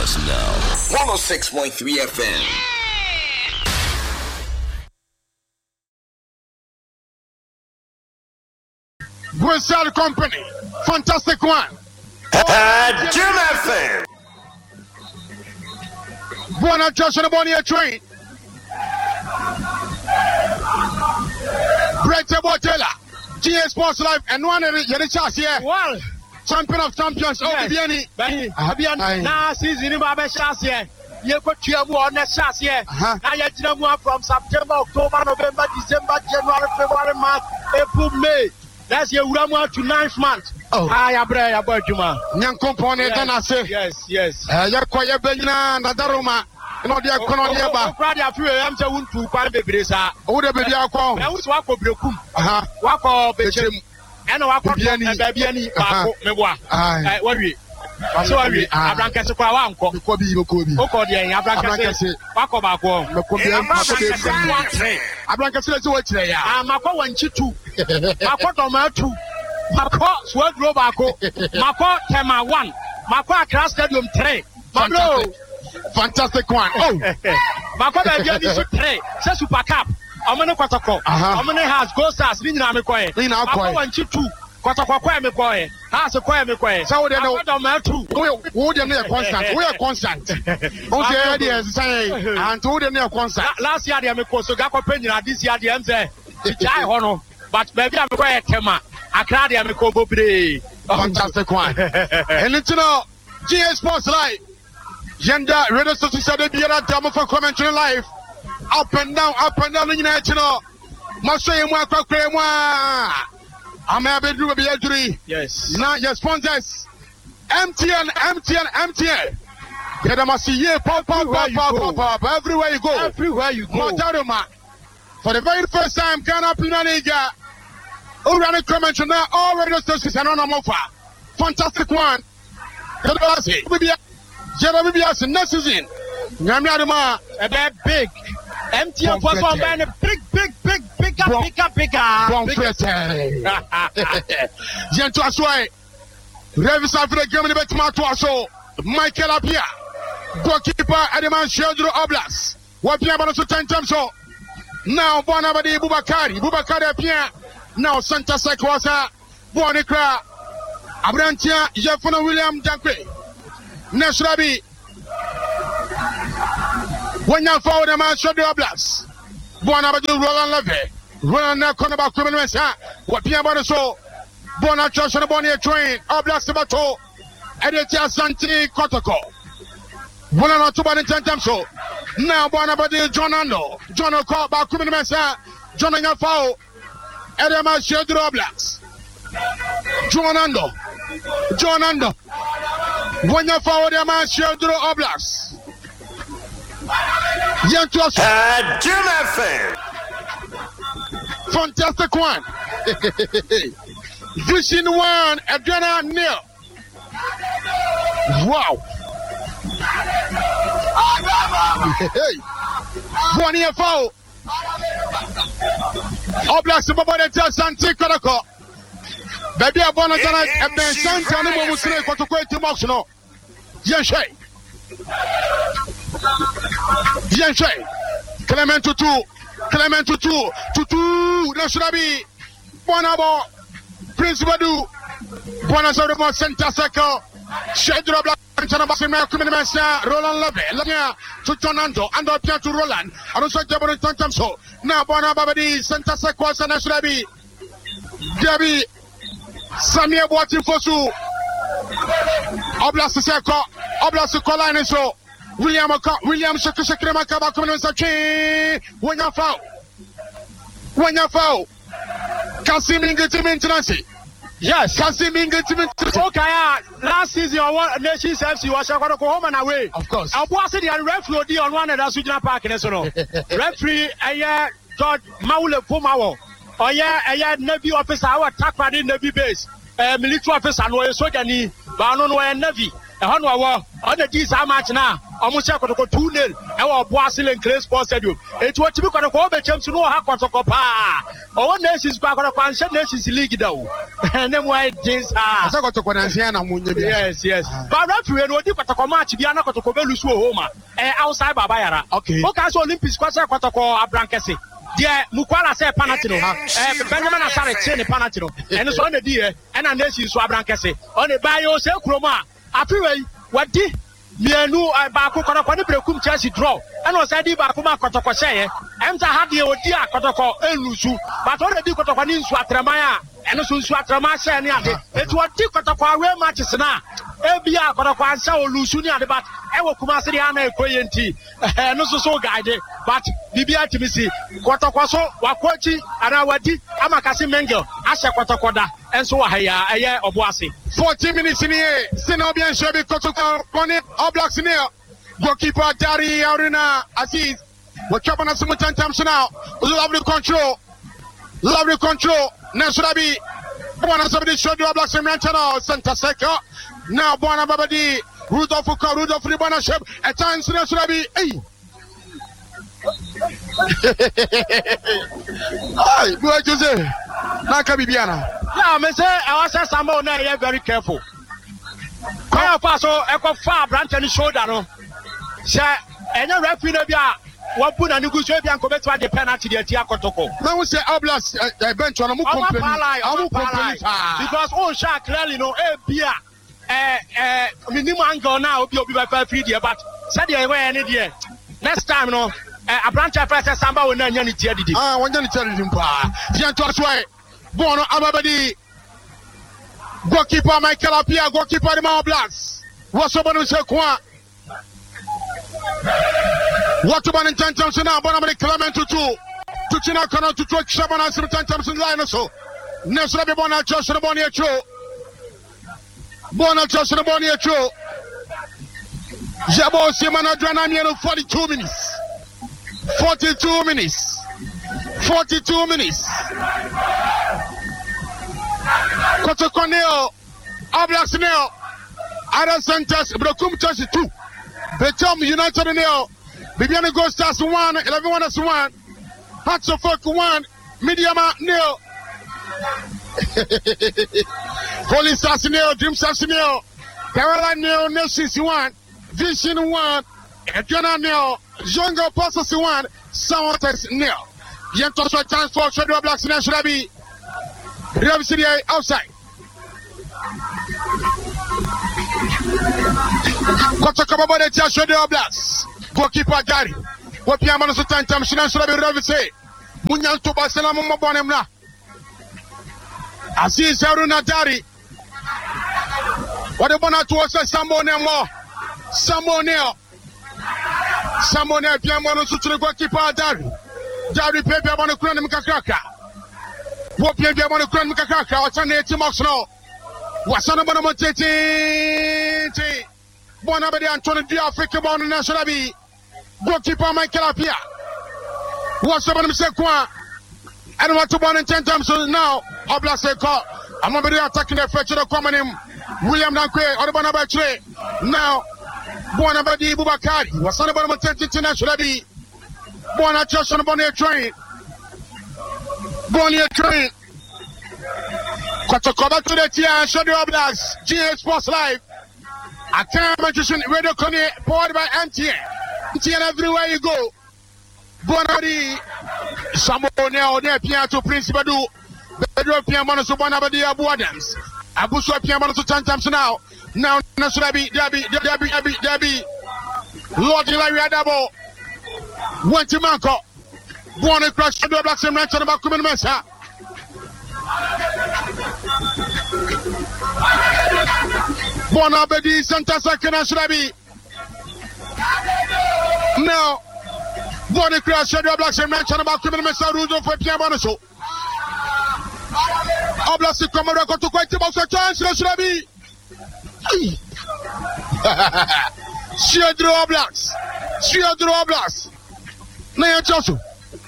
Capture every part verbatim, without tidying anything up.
us now. one oh six point three F M. Western Company, fantastic one. Uh, Jim F M. Buona Josh on the Bonnier train. Brett Botella, G A Sports Live, and one of the chance here. Well, champion of champions, oh, Bibiani. Bibiani. Now, season in my chance here. You got your one chance here. Now, you know from September, October, November, December, January, February, March, April, May. That's your one to ninth month. Oh, I am brave about you, man. Young component, and I say, yes, yes. You're quite a big man, Nadaroma. No, dear Cononia, but Friday, a few I'm going to find the Brisa. Oh, the baby, I'll call. I was walk over Brokum. Uh huh. Walk over Bechim. And walk over Babiani. I worry. So I mean, Abranca Squawan, Kobe, Kobe, Okodia, Abranca, Paco, Abranca, Abranca, I'm a co and Chitu. Mako Tomatu, Mako, Sword Robaco, Mako Tema one, Mako Class Stadium three. Fantastic, fantastic one. Oh, Mako Babiani three, says Super Cup. Omene Kotoko, Omene has Ghost Stars, Lina Mekoe, Lina Mako and Chitu. Kotoko me koe ha se koe me koe so they know we we dey near constant we are constant okay dey say and we dey near constant last year dey me ko so ga ko penyina this year dey am say chai ho no but baby am koe tema akra dey me ko bobre fantastic one and you know G A Sports Live gender radio station say dey biara dam for commentary live up and down up and down you know mo so yemu akwa mu I'm a bit of a injury. Yes. Now your sponsors, M T N, M T N, M T N. Get them a see yeah, pop, pop, pop, pop, pop, pop, everywhere you go. Everywhere you go. For the very first time, Ghana Premier League. Already comment now. All radio stations are on a offer. Fantastic one. Get us here. Jeremy Bias next season. Nyamiadema a big. M T N was on a big, big, big, bigger, bigger, bigger. Bonfrete. Gentle Asway. Revis after the game in the Betmato so Michael Apia. Goalkeeper Edeman Sheldro Oblas. What you about to ten times so now Bonabadi Bubakari. Bubakari Apia. Now Santa Sequosa. Bonica. Abrantia Jeffona William Dankwe. Nesrabi. When you forward a man, show the Oblas. Bonabadi Roland Leve. Roland Cornerback criminal. What you about to so Bona Josh on the Bonnier train. Oblas Bato. Editia Santi Kotoko. Bona not to Bonnie ten times so. Now Bonabadi John Ando. John O'Call back criminal. John on your foul. Edema Shedro Oblas. John Ando. John Ando. When you forward a man, Shedro Oblas. Uh, Jim F M. Fantastic one. Vision one, Adriana nil. Wow. Hey. One year foul. Oblas Babade Santi Kodako. Baby Abona tonight and then Santa no Muslim to quit to Moxno. Yes, Bien fait. Clement Tutu. Clement Tutu. Tutu. Nasrabi. Bonabo. Prince Badou. Bonazorimo Santa Seco. Shedro Black. Roland Love. Lania to Tonando. And up to Roland. I don't say Jabber and Tantamso. Now Bonabadi. Santa Seco. Nasrabi. Gabi. Samia Boatin Fosu. Oblas Seco. Oblas Colane so. William William Shakashakre Makaba coming on when you foul. When you foul. Kasim Ingrid Maintenance. Yes, Kasim Ingrid. Okay, last season, Nations F C was going to go home and away. Of course. I was in the referee on one of the Sujana Park in the referee, a George Maule Pumawo. Oh, yeah, a Navy officer, our attack by the Navy base. A military officer, no, so can he, but I don't know where Navy. ɛhɔ no ɔwɔ ɔna di saa match na ɔmo hyɛ kɔtɔkɔ two nil ɛwɔ Boasilen Clay Sports Stadium eti wɔtumi kɔtɔkɔ ɔbɛkyɛm so no ɔha kɔtɔkɔ paa ɔwɔ Nations kɔ akɔtɔkɔ anhyɛ Nations League da o ne mu ayɛ den saa sɛ kɔtɔkɔ nansia na mo nyɛ bi yes yes but referee no odi kɔtɔkɔ match bi ana kɔtɔkɔ bɛlu so wɔ home ɛ outside Baba Yara okay o ka so Olympics kɔ sɛ kɔtɔkɔ abrankɛse deɛ Mukwala sɛ penalty no ha ɛ Benjamin Asare kye ne penalty no ɛno so ɔna di yɛ ɛna Nations so abrankɛse ɔne ba yɛ o sɛ kurom a afiwei wadi mienu baako kɔtɔkɔ ne brekum Chelsea draw ɛna ɔsɛ di baako ma kɔtɔkɔ hyɛɛ ɛmta ha deɛ odi a kɔtɔkɔ elusu but ɔna di kɔtɔkɔ ne nsu atraman a ɛno so nsu atraman hyɛɛ ne ade eti ɔdi kɔtɔkɔ away matches na ebia kɔtɔkɔ ansa olusu ne ade but ɛwɔ Kumasi de ana ekoye nti ɛno so so guide but bibia timisi kɔtɔkɔ so wakɔchi ana wadi ama kasi Mengel ahyɛ kɔtɔkɔ da ɛnso wɔ ha ya ɛyɛ ɔboase forty minutes in here Sina Obian Shebi kɔtɔkɔ kɔne All Blacks near goalkeeper Dari Aruna Aziz we're chopping us some ten times now lovely control lovely control Nasurabi Buona somebody showed you All Blacks in Ranchano center sector now Buona Babadi Rudolph Fuka Rudolph Ribana Shep at times Nasurabi hey Ay, boy Jose Naka Bibiana yeah me say I was say Sambo na you very careful Kaya fa so eko fa branch ni shoulder no say enye referee na bia wo bu na ni guso bia nko betwa de penalty de atia kotoko na we say All Blacks bench on mo company am company because oh sha clearly no e bia eh eh minimum angle na obi obi ba free there but say the way any there next time no a branch first Samba will not any tear did ah one any tear him pa fian to aswai bono ababadi goalkeeper Michael Apia goalkeeper the All Blacks what's up on say kwa what to ban in ten times now bona me Clement to two to china kana to two shabana some ten times in line so nesra be bona just the boni echo bona just the boni echo Jabo Simana Dranamiano forty-two minutes forty-two minutes forty-two minutes Kotokoneo Oblaks Neo Ada Santos Brokum Chelsea two Betom United Neo Bibiana Ghost Stars one eleven one as one Hearts of Folk one Mediama Neo Holy Stars Neo Dream Stars Neo Caroline Neo Nations one Vision one Edwana Neo Jongo Apostles one Soundtex Neo Bientôt soit chance for Shadow Blacks National Be Real City outside Kota Kababa de Tia Shadow Blacks goalkeeper Gary Wapia Mano Sultan Tam National Be Real City Munyan to Barcelona Mumma Bonemna Aziz Haruna Dari What about to us Sambo Nemo Sambo Neo Sambo Neo Piamano Sutre goalkeeper Dari Dari Pepe Abano Kran Mikakraka Wapia Abano Kran Mikakraka what's on eighty marks now Wasana Bono Tete Bonabedi Antonio Di Africa Bono National Be goalkeeper Michael Apia what's up on him say kwa I don't want to born in ten times now All Blacks say call I'm going to be attacking the fetch of the common him William Dankwe Odobana Batre now Buona Badi Bubakari Wasana Bono Tete International Be Buona Josh on the Bonnier train Bonnier train Kotokoba to the Tia Shadow All Blacks G A Sports Live I can't mention Radio Connie powered by M T N M T N everywhere you go Bonari Sambonia or their Piato Prince Badu Pedro Piamano to Bonabadi Abu Adams Abu Swa Piamano to ten times now now Nasrabi Dabi Dabi Dabi Dabi Lord Ilaria Dabo went to Manco Buona Crash Shadow Blacks and Ranch on about Kuman Mesa Buona Bedi Santa Sakana Shrabi now Buona Crash Shadow Blacks and Ranch on about Kuman Mesa Rudo for Piamano so All Blacks to come around to quite about the chance Shrabi Shadro All Blacks Shadro All Blacks Naya Josu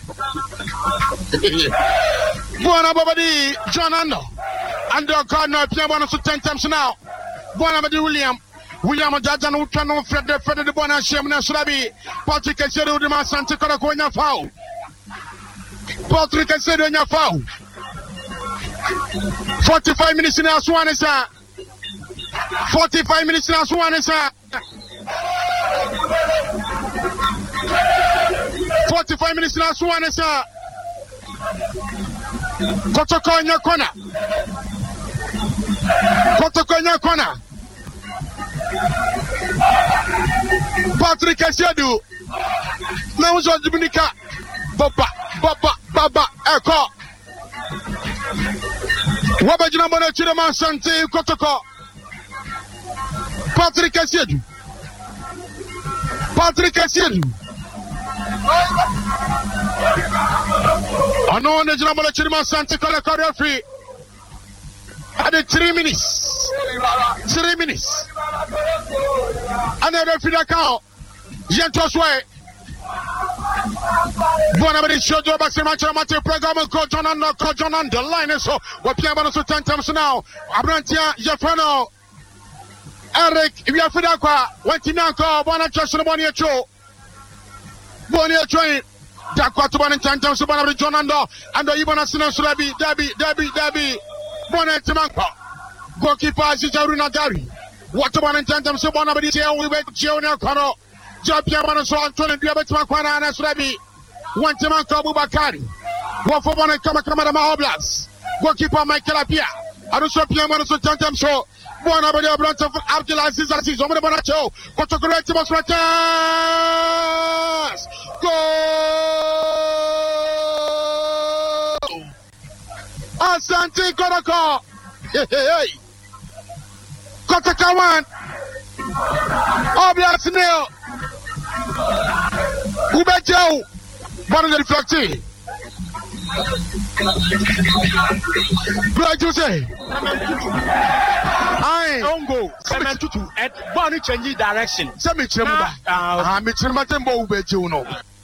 Buona Babadi John Ando Ando Cardinal Piamano to ten times now Buona Babadi William William Jajan Utano Fred the Fred the Bona Shem Nasrabi Patrick Sedu de Masante Karakonya foul. Patrick Sedu in your foul. Forty-five minutes in Aswan is a forty-five minutes in Aswan is a forty-five minutes in Aswan is a Kotoko in your corner. Kotoko in your corner. Patrick Sedu. Now was on Dominica. Baba, Baba, Baba, Echo. Wabajina Bona Chidama Sante Kotoko. Patrick Sedu. Patrick Sedu. I know the Jinamala Chidama Sante Kotoko free. At the three minutes. Three minutes. And the referee account. Gentos way. Bonabadi show you back to match match program coach on and coach on the line so what Piano so ten times now. Abrantia Jefano Eric Biafidakwa went in Anko Bona Trust on Bonia Cho Bonia Train Dakwa to one ten times Bonabadi John and and even as Sulabi Debbie Debbie Debbie Bonet Manko goalkeeper Zijaruna Gary. What to one ten times Bonabadi we wait Junior Kono Job Piano so Antonio Biabet Makwana and Sulabi. One time on Kabu Bakari. One for one and come come at my Oblas. Goalkeeper Michael Apia. I don't stop playing one of the time show. One of the Blunts of Abdulaziz Aziz. Over the Bonacho. What to correct him was right. Go! Asante Kotoko. Hey, hey, hey. Kotoko one. Oblas nil. Ubejo. One of the reflecting. Like you say, I don't go. Seven to two. At Bonnie changing direction. Send me to Mba. I'm a Matembo Bejuno.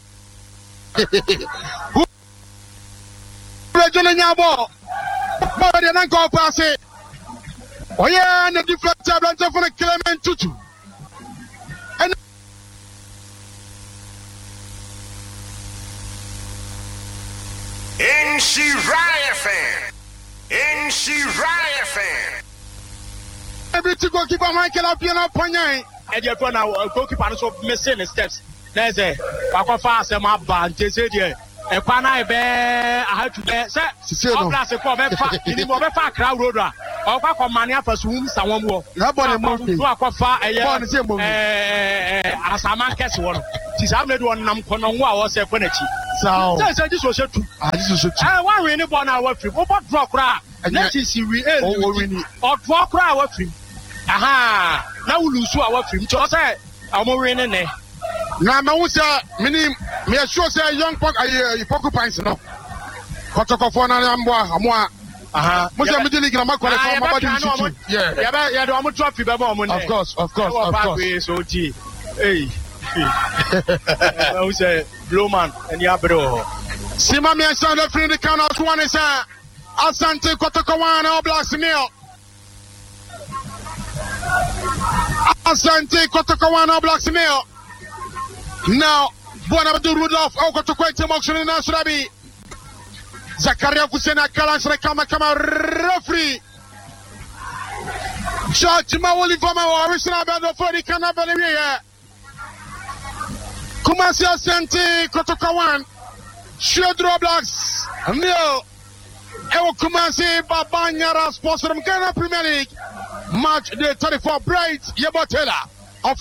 Who? Regina Yabo. But then I go pass it. Oh, yeah, and the deflector for the Clement Tutu. In Shiraya fan. In Shiraya fan. Every two goalkeeper Michael Apiano Panya. And you're going to goalkeeper so missing the steps. There's a Papa Fast and my band. They said, yeah. A pana bear, I had to bear. Sir, I'm last a cover in the more far crowd road. Or back on mania for swim, someone more. Nobody moved to a far a year as a man catch one. She's having one number was a penalty. So, this was a two. I want really born our free. What drop crap? And that is we or drop crap our free. Aha, now we lose our free. Just say, I'm more in there. Now, Mausa, meaning me a sure say young pock a porcupines no. Kotoko for Namboa, Amoa. Aha, Musa Midili Gramako. Yeah, yeah, yeah, I'm a trophy. Of course, of course, of course. So, gee, hey. I say, Blue Man and Yabro. Simami and Son of the count of one is Asante Kotokawan, Oblast Nil. Asante Kotokawan, Oblast Nil. Now, Bonabadu Rudolph, Okotokwete Moxon in Nasrabi. Zakaria Kusena Kalas Rekama Kama referee. George Mawoli Fama, Arisana Bado for the Canabella. Kumasi Asante Kotokawan. Shodro Blacks. Nil. Ewo Kumasi Babanyara sponsor of Ghana Premier League. Match day thirty-four Bright Yabotela. Well,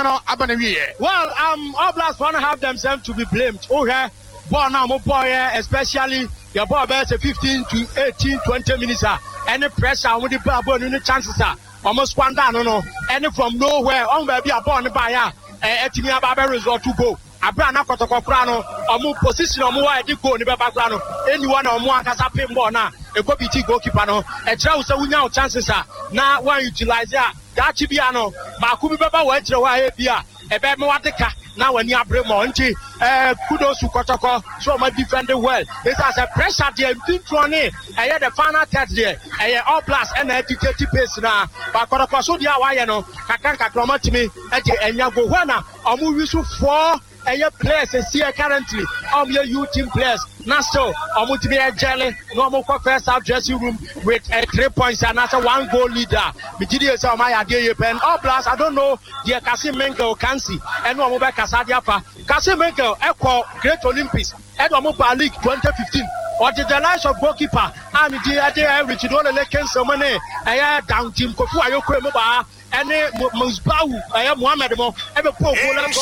um, all blacks want to have themselves to be blamed. Okay, boy, now, boy, especially your boy, better fifteen to eighteen, twenty minutes. Any pressure with the ball, any chances are almost one down. No, no, any from nowhere. On baby, a born by ya. A team about result to go. A brand of Cotocoprano, or move position or more. I did go in the background. Anyone or more has happened more now. A copy goalkeeper, a trouser with now chances are now one utilize that. Dachibiano, Makubi Baba went to Wabia, a bad Moateka, now when you are Bremonti, uh, kudos to Kotoko, so my defended well. It has a pressure there, big one in, I had the final third there, I had all plus and educated pace now. But Kotoko, so the Hawaiian, Kakanka Kromatimi, and Yagowana, or movies four. And your players is here currently. Um, your youth team players. Nasto, I'm going to be a jelly. Normal first half dressing room with a three points and after one goal leader. Material is my idea. Pen all plus. I don't know. Dear Kasim Menkel Kansi and no more Kasadiapa. Kasim Menkel Echo Great Olympics. Edward League twenty fifteen. Or the last of goalkeeper. I'm the idea which you don't let cancel money. I had down team Kofu Ayoko Moba. Any Musbau, I am Mohammed Mo, every poor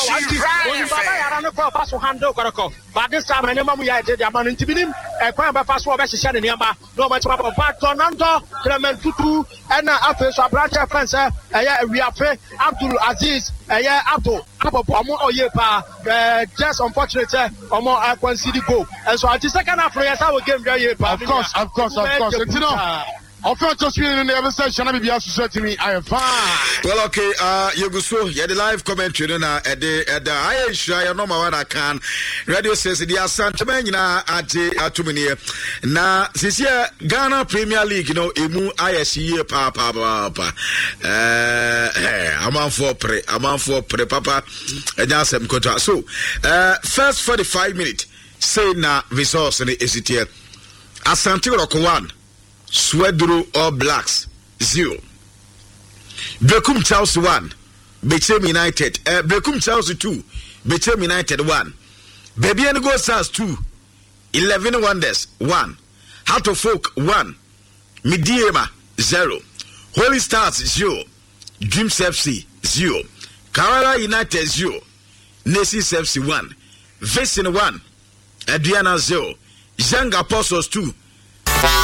handle, but this time I never did a man into him, a crime by fast water, she in Yamba, no much about Tonando, Clement Tutu, and after so branch of fence, we are free, Abdul Aziz, a year Abdul, Abba Pomo or Yepa, just unfortunately, or more I can see the goal. And so at the second half, I will give you a of course, of course, of course, you know. Offensive in the other section, I be associated me. I am fine. Well, okay, uh, you go so, yeah, the live commentary na at the at the I share no more I can. Radio says the Asante na at the Atumini. Na this year Ghana Premier League, you know, emu I S E pa pa pa pa. Uh, I'm on for pre, I'm on for pre, papa. And that's some contract. So, uh, first forty-five minutes, say na resource in the is it here. Asante Rock one. Swedru All Blacks zero. Bekum Chelsea one. Bechem United. Uh, Bekum Chelsea two. Bechem United one. Baby and Go Stars two. Eleven Wonders one. Heart of Folk one. Midiema zero. Holy Stars zero. Dreams F C zero. Kerala United zero. Nations F C one. Vesen one. Adriana zero. Young Apostles two.